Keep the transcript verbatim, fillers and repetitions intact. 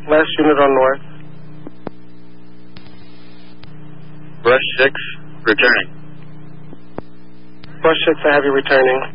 Last unit on north. Brush six, returning. Brush six, I have you returning.